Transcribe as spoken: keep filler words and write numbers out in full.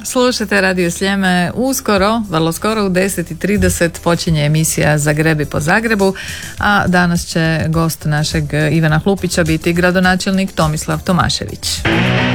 Slušajte Radio Sljeme, uskoro, vrlo skoro u deset i trideset počinje emisija Zagrebi po Zagrebu, a danas će gost našeg Ivana Hlupića biti gradonačelnik Tomislav Tomašević.